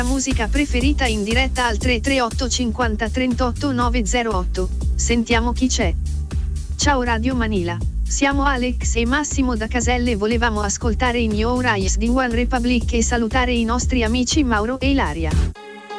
musica preferita in diretta al 338 50 38 908. Sentiamo chi c'è. Ciao Radio Manila. Siamo Alex e Massimo da Caselle, volevamo ascoltare In Your Eyes di One Republic e salutare i nostri amici Mauro e Ilaria.